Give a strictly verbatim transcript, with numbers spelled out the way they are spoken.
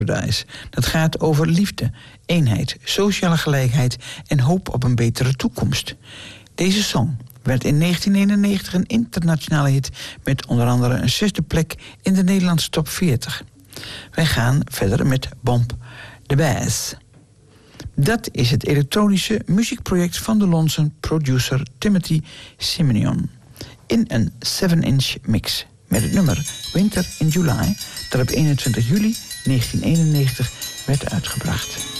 Paradise. Dat gaat over liefde, eenheid, sociale gelijkheid en hoop op een betere toekomst. Deze song werd in negentien eenennegentig een internationale hit met onder andere een zesde plek in de Nederlandse top veertig. Wij gaan verder met Bomb the Bass. Dat is het elektronische muziekproject van de Londense producer Timothy Simeon in een seven inch mix met het nummer Winter in July, dat op eenentwintig juli negentien eenennegentig werd uitgebracht.